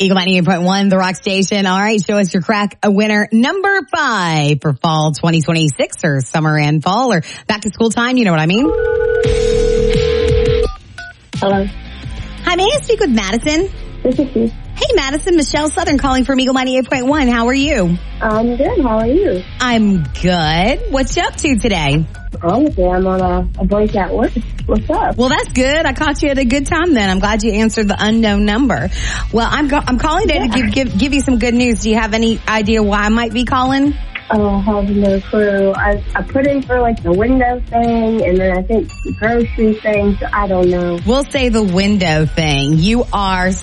Eagle 98.1, the rock station. All right, show us your crack a winner. Number 5 for fall 2026 or summer and fall or back to school time. You know what I mean? Hello. Hi, may I speak with Madison? This is Steve. Hey, Madison, Michelle Southern calling from Eagle 98.1. How are you? I'm good. How are you? I'm good. What you up to today? Honestly, I'm on a break at work. What's up? Well, that's good. I caught you at a good time then. I'm glad you answered the unknown number. Well, I'm calling today to give you some good news. Do you have any idea why I might be calling? Oh, I have no clue. I put in for like the window thing and then I think the grocery thing, so I don't know. We'll say the window thing. You are